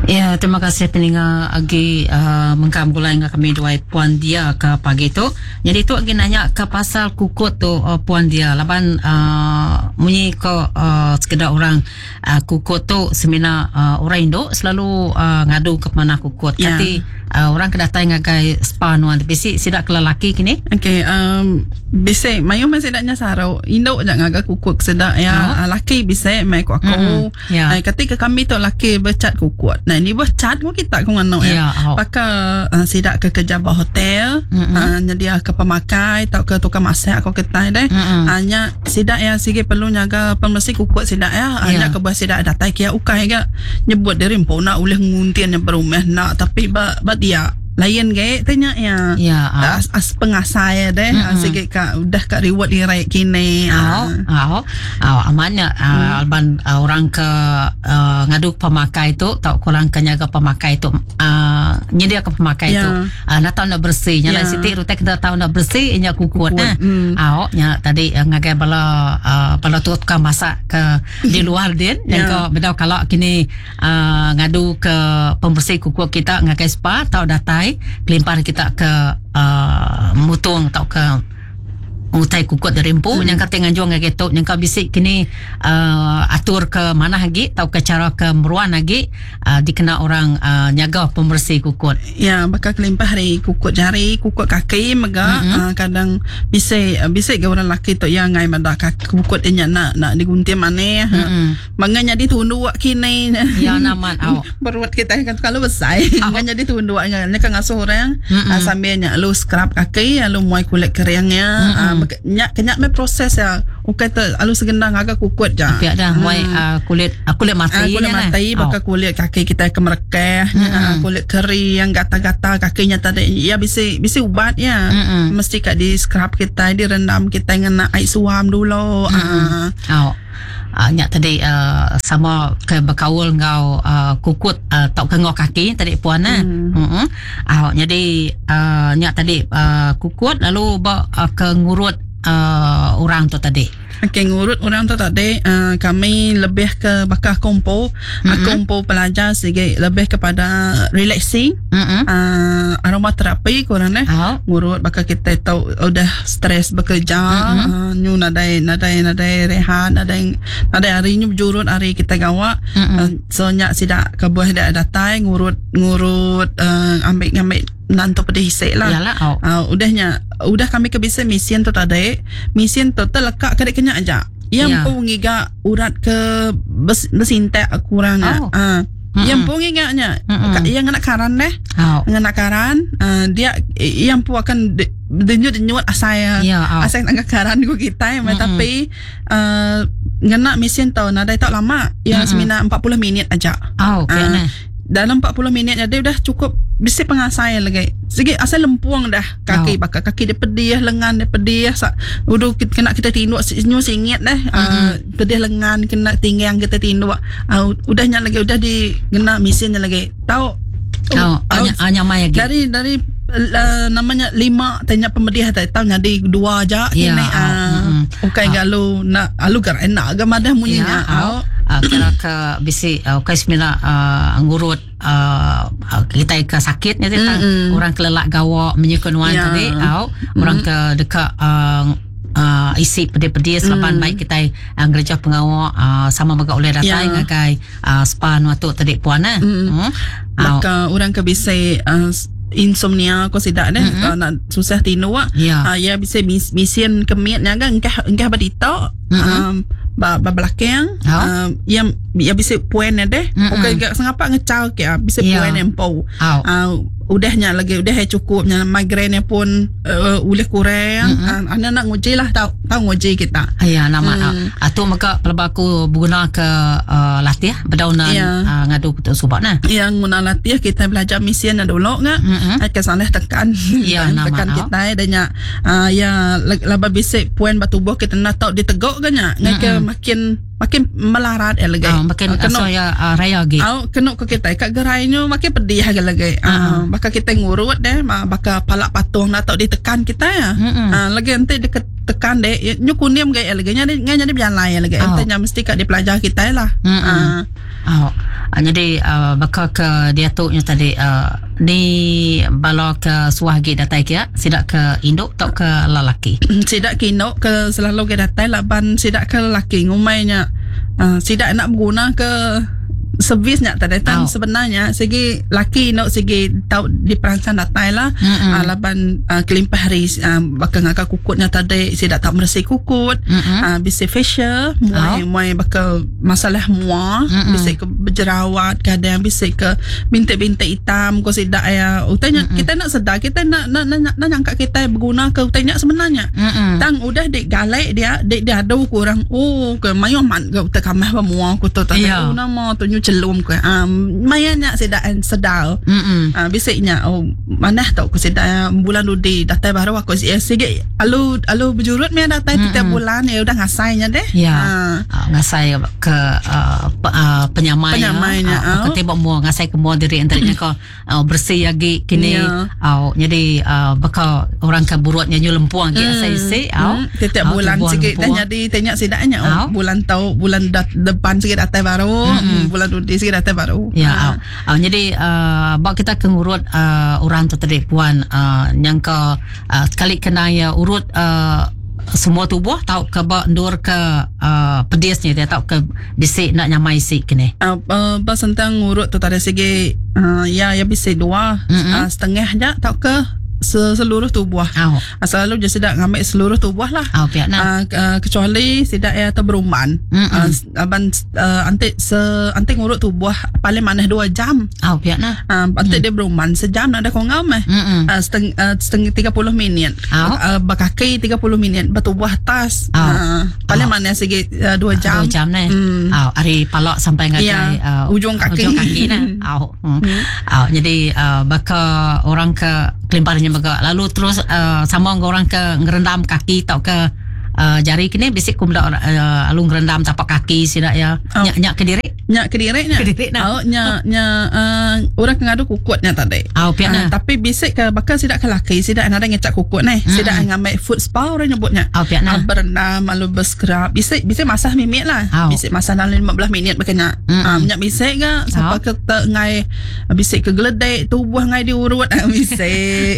Ya, terima kasih pendengar agi mengkambulan dengan kami dua Puan Dia ke pagi tu. Jadi tu agi nanya ke pasal kukut tu Puan Dia. Laban munyi ke sekedar orang kukut tu semina orang Indo selalu ngadu ke mana kukut. Ya. Tapi orang kedatai ngagai spa nuan tapi sidak kelelaki kini. Okay, bisa mayu masih daknya sarau Indo jak ngaga kukut sedak ya laki bisa mai ku aku. Ya. Ketika kami tu laki bercat kukut. Nah ini bercat ku kita ku ngano ya. Paka sidak ke kerja hotel, nyedia ke pemakai atau ke tukang masak aku ketai deh. Hanya sidak ya sige perlu nyaga pembersih kukut sidak ya. Hanya ke bas sidak datai kia ukai ga nyebut dari mpona uleh nguntian berumah nak tapi ba dia lain gaya tanya ya as pengasai deh sige ka udah ka reward di rakyat kini amannya alban orang ke ngadu pemakai tu tak kurang kenyaga pemakai tu nyedia ke pemakai tu nak tahu nak bersih nyala siti rutek kita tahu nak bersih nya kukut nya tadi ngagai bala tu tukang masak ke di luar din yang ke bedau kalau kini ngadu ke pembersih kukut kita ngagai spa tahu datai kelimpar kita ke mutung atau ke utai kukut dari empu yang kata nganjuang gitu yang kau bisik kini atur ke mana lagi atau ke cara ke meruan lagi dikena orang nyaga pembersih kukut ya bakal kelimpah dari kukut jari kukut kaki mega kadang bisik ke orang laki tu yang ngai mada kukut nya nak digunting mana manganya ditundu kini ya naman berbuat kita kan kalau besar manganya ditundu nya kan ngasuh orang sambilnya lu scrub kaki lu muai kulit keringnya kenyak me proses ya ukai tu alu segendang agak kukut je tapi ada muai kulit mati bakal kulit kaki kita kemerekeh kulit kering yang gata-gata kakinya tadi ya bisa ubat ya mesti kat di scrub kita direndam kita ngena air suam dulu nyak tadi sama ke berkaul ngau kukut tak ke ngau kaki tadi puan jadi nyak tadi kukut lalu ke ngurut orang tu tadi. Okay, ngurut orang tu tadi kami lebih ke bakal kompo pelajar sikit lebih kepada relaxing aromaterapi korang ngurut bakal kita tahu udah stres bekerja nyu nadai rehat nadai hari nyu jurut hari kita gawa so nyak sidak kebuah dak datai ngurut ambil nanto pada hisik lah. Udah kami ke bisa mesin tu tadi. Mesin tu terlekat kedek kenyak aja. Yang pun ngiga urat ke besintek kurang yang pun ngiganya yang nak karan deh. Nak karan dia yang pun akan denyut asai nak karan ku kita tapi ngena mesin tu nadai tak lama yang semina 40 minit aja. Dalam 40 minit dia dah cukup bisa pengasai lagi. Sikit asal lempuang dah kaki bakal kaki dia pedih, lengan dia pedih. Udah kena kita tinduk nyu singit dah. Pedih lengan kena tinggang kita tinduk. Udahnya lagi udah di kena mesinnya lagi. Tahu nyamai lagi. Dari namanya 5 tanya pemedih tahu jadi 2 aja kini ukai galu nak alu gar enak agak madah munyinya kira ke bisi semina ngurut kita ke sakit ni orang kelelak gawak menyukunuan tadi orang ke dekat isi pedih-pedih selapan baik kita gereja pengawak sama baga oleh datang ngagai spa nuatu tadi puan maka orang ke bisa insomnia ko sidak deh nak susah tidur ya bisa mesin kemiatnya kan engkah badito belakang yang bisa puan deh okey sengapa ngecau ke bisa puan empau udahnya lagi udah cukupnya migraine pun boleh kurang anak nguji lah tahu nguji kita nama atau maka pelabaku guna ke latih berdaunan ngadu ke subat yang guna latih kita belajar mesin dulu ngak kesanlah tekan kita adanya laba bisa puan batubuh kita nak tahu ditegak kan makin melarat lagi makin raya lagi kena ke kita kat gerainya makin pedih lagi bakal kita ngurut deh bakal palak patung nak tahu ditekan kita lagi nanti tekan deh nyukuniam gaya lagi jadi berjalan lagi nanti mesti kat dipelajar kita lah Jadi bakal ke dia tu nya tadi ni bala ke suahgi datai kia sidak ke induk atau ke lelaki. Sidak ke induk ke selalu ke datai laban sidak ke lelaki ngumainya sidak nak berguna ke servisnya tak datang sebenarnya segi laki nak segi tahu diperancang datai lah laban kelimpah hari bakal ngaka kukutnya tadi saya tak bersih kukut bisa facial muai bakal masalah muah bisa ke berjerawat kadang bisa ke bintik-bintik hitam kau sidak ya utanya kita nak sedar kita nak nyangka kita berguna ke utanya sebenarnya tang udah dek galak dia ada kurang ke mayoman ke tekamah muah ku tu tadi nama tu celum ke mayanya sedar bisiknya mana tahu ku sedar bulan di datai baru aku sikit alu berjurut me datai tiap bulan ya udah ngasainya deh ngasai ke penyamainya ketibak mu ngasai ke mu diri antaranya ko bersih lagi kini jadi bakal orang ke buruatnya nyu lempuang ke asai tiap bulan sikit dah jadi tanya sedaknya bulan depan sikit datai baru bulan di sikit datai baru jadi bak kita ke ngurut orang tu tadi puan yang ke sekali kena ya urut semua tubuh tahu ke bak ndur ke pedisnya dia tahu ke bisik nak nyamai sik kene pas tentang ngurut tu tadi segi ya bisa 2 setengah je tahu ke seluruh tubuh selalu je sidak ngambil seluruh tubuh lah kecuali sidak ya teberuman aban antik ngurut tubuh paling mana 2 jam antik dia beruman sejam ada kau ngam setengah 30 minit bakaki 30 minit bertubuh atas paling mana sikit 2 jam 2 jam ni hari palak sampai ngakai ujung kaki jadi bakal orang ke kelimparnya baga lalu terus sama orang ke ngerendam kaki tau ke jari kini bisik kum dak alu ngerendam tapak kaki sidak ya nyak ke diri orang ngadu kukutnya tadi tapi bisik ke bakal sidak ke laki sidak ada ngecak kukut ni sidak ngambil foot spa orang nyebutnya berendam lalu berscrub bisik masah mimik lah bisik masah dalam 15 minit berkena nyak bisik ke sampai ke ngai bisik ke geledek tubuh ngai diurut bisik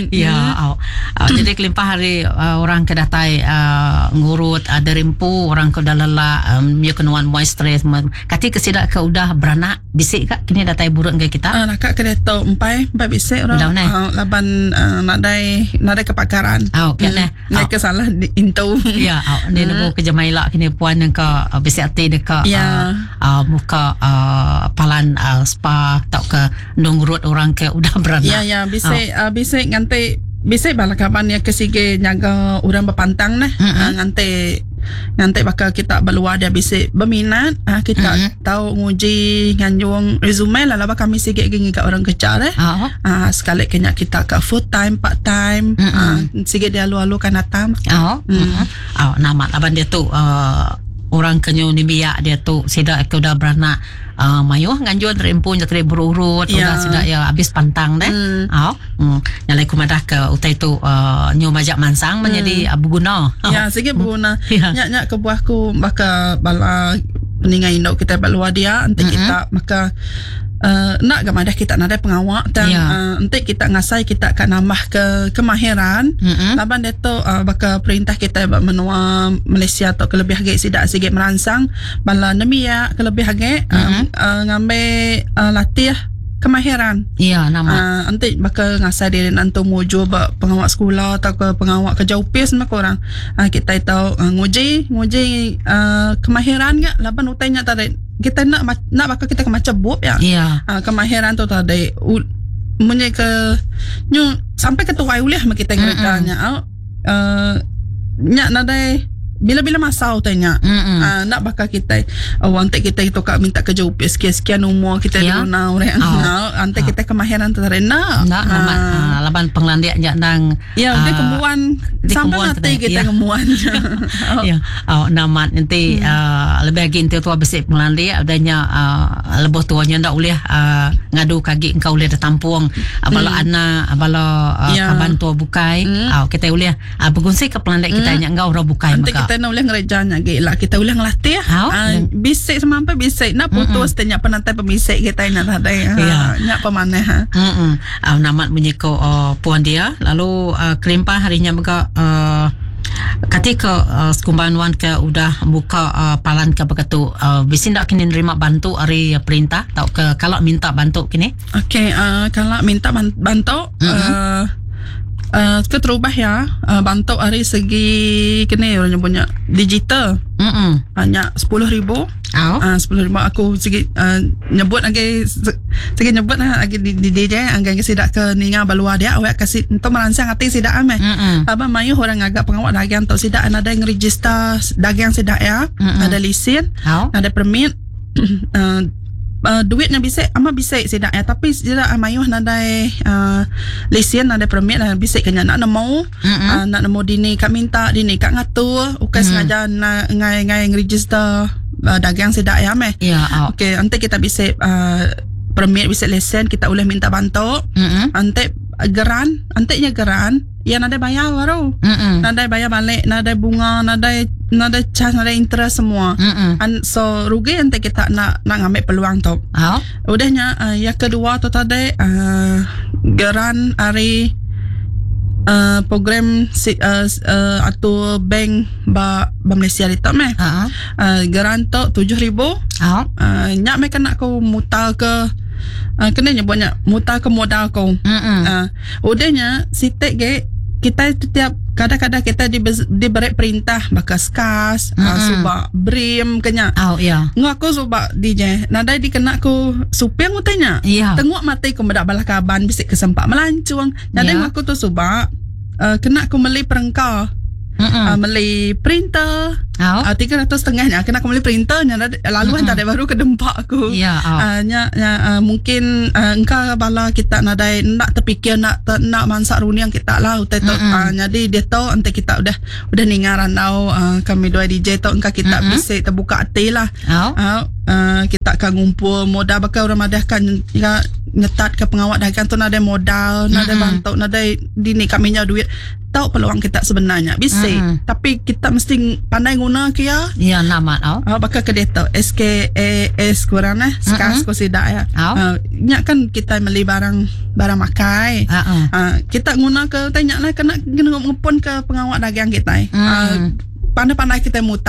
jadi kelimpah hari orang ke datai ngurut ada rimpu orang ke dalela dia kenuan moisturize kati kesidak ke udah beranak bisik kak kini datai buruk ngai kita nakak kereta empai bisik orang laban nadai kepakaran ngai kesalah into ni nemu ke jemaila kini puan yang ke bisik hati dekat muka palan spa tau ke nungurut orang ke udah beranak bisik nganti bisik bala kapan ya kesige nyaga orang berpantang nah nganti bakal kita berluar dia bisik berminat kita tahu nguji nganjung resume lah kami sige gini kat orang kerja sekali kena kita ke full time part time sige dia alu kan datang nama laban dia tu orang kenyu ni biak dia tu sidak ke udah beranak mayuh nganjuan terimpun jadi berurut udah sudah ya habis pantang deh nyalai kumadah ke utai tu nyu majak mansang menjadi berguna sikit berguna nyak ke buahku maka bala peningai induk kita berluar dia nanti kita maka nak gamadah kita nadai pengawak dan nanti kita ngasai kita akan nambah ke kemahiran laban dia tu bakal perintah kita menua Malaysia atau kelebih agak sidak sikit merangsang bala nemi ya kelebih agak ngambil latih kemahiran nama nanti bakal ngasai dia nanti muju pengawak sekolah atau ke pengawak kerja upis sama korang kita tahu nguji kemahiran gak laban utainya tadi kita nak bakal kita macam buat kemahiran tu tadi punya ke sampai ke tuai uliah kita ngeredanya nyak nadai bila masa utanya nak bakal kita nanti kita itu kak minta kerja upis sekian umur kita guna orang nanti kita kemahiran tu tadi nak laban penglandiak nang dia kemuan sampai nanti kita kemuan nama nanti lebih lagi nanti tua besik penglandiak adanya lebih tuanya ndak boleh ngadu kaki engkau boleh ditampung bala anak bala kaban tua bukai kita boleh bergungsi ke penglandiak kita engkau orang bukai maka kita nak boleh ngerejanya gila kita boleh ngelatih bisik semampai bisik nak putus tanya penantai pemisik kita nak tadi nak pemanah namat menyeko puan dia lalu kelimpa harinya mega ketika sekumpulan wan ke udah buka palan ke begitu bisin tak kini nerima bantu dari perintah atau kalau minta bantu kini kalau minta bantu terubah ya bantu dari segi kini orang punya digital hanya 10,000 10,000 aku segi nyebut lagi segi nyebut lagi di DJ anggai sidak ke ninga balua dia awak kasih untuk merancang hati sidak ame apa mayu orang agak pengawal dagang atau sidak ada yang register dagang sidak ya ada lisin ada permit duitnya bisa ama bisa sidak ya tapi sidak mayu nadai lisin ada permit bisa kena nak nemu nak nemu dini kak minta dini kak ngatur ukas ngajar ngai register dagang sidak ya me okey nanti kita bisa permit bisa lesen kita boleh minta bantu nanti geran nantinya geran ya nada bayar baru nada bayar balik nada bunga nada charge nada interest semua so rugi nanti kita nak ngambil peluang tu udahnya yang kedua tu tadi geran hari program atau bank ba Malaysia itu meh geran tu 7,000 nyak mereka nak kau mutar ke kena nyebutnya mutar ke modal kau udahnya sitek ge kita setiap kadang-kadang kita diberi perintah bakas kas subak brim kenya ngaku subak DJ nadai dikena ku supir ngutanya tengok mati ku mendak balah kaban bisik kesempat melancung nadai ngaku tu subak kena ku beli perengkau beli printer 300 kena aku beli printernya lalu tak ada baru ke dempak aku mungkin engkau bala kita nadai nak terfikir nak mansak runi yang kita lah jadi dia tahu nanti kita udah ningaran tau kami dua DJ tahu engkau kita bisa terbuka hati lah kita akan ngumpul modal bakal orang madahkan ngetat ke pengawal dagang tu nada modal nada bantu nada dini kami nya duit tahu peluang kita sebenarnya bisa tapi kita mesti pandai guna kia nama bakal ke data SKAS kurang skas ko sidak ya nya kan kita beli barang makai kita guna ke tanya lah kena ngepon ke pengawal dagang kita pandai-pandai kita muta